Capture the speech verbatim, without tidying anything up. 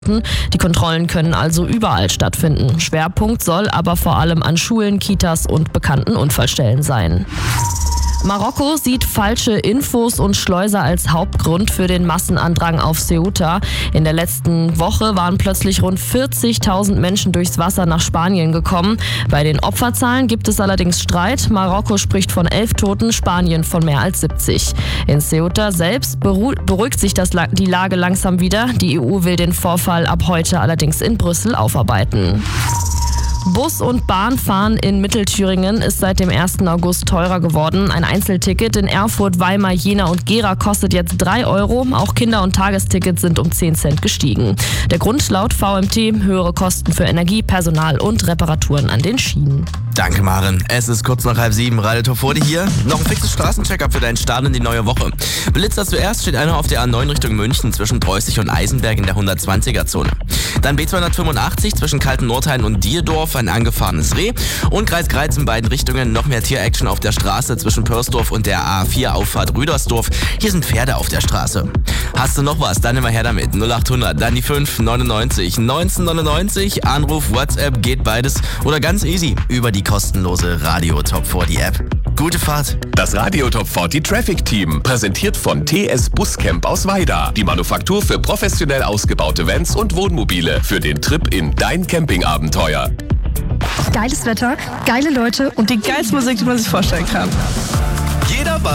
Die Kontrollen können also überall stattfinden. Schwerpunkt soll aber vor allem an Schulen, Kitas und bekannten Unfallstellen sein. Marokko sieht falsche Infos und Schleuser als Hauptgrund für den Massenandrang auf Ceuta. In der letzten Woche waren plötzlich rund vierzigtausend Menschen durchs Wasser nach Spanien gekommen. Bei den Opferzahlen gibt es allerdings Streit. Marokko spricht von elf Toten, Spanien von mehr als siebzig. In Ceuta selbst beruhigt sich das, die Lage langsam wieder. Die E U will den Vorfall ab heute allerdings in Brüssel aufarbeiten. Bus- und Bahnfahren in Mittelthüringen ist seit dem ersten August teurer geworden. Ein Einzelticket in Erfurt, Weimar, Jena und Gera kostet jetzt drei Euro. Auch Kinder- und Tagestickets sind um zehn Cent gestiegen. Der Grund laut V M T höhere Kosten für Energie, Personal und Reparaturen an den Schienen. Danke, Maren. Es ist kurz nach halb sieben. Radio Top vor dir hier. Noch ein fixes Straßencheck-up für deinen Start in die neue Woche. Blitzer zuerst steht einer auf der A neun Richtung München zwischen Preußig und Eisenberg in der hundertzwanziger-Zone. Dann B zweihundertfünfundachtzig zwischen Kaltennordhain und Dierdorf, ein angefahrenes Reh. Und Kreis Greiz in beiden Richtungen, noch mehr Tieraction auf der Straße zwischen Pörsdorf und der A vier Auffahrt Rüdersdorf. Hier sind Pferde auf der Straße. Hast du noch was? Dann immer her damit. null achthundert, dann die fünf neunundneunzig neunzehnhundertneunundneunzig. Anruf, WhatsApp, geht beides. Oder ganz easy über die kostenlose Radio Top vierzig App. Gute Fahrt. Das Radio Top vierzig Traffic Team, präsentiert von T S Buscamp aus Weida. Die Manufaktur für professionell ausgebaute Vans und Wohnmobile für den Trip in dein Campingabenteuer. Geiles Wetter, geile Leute und die geilste Musik, die man sich vorstellen kann. Jeder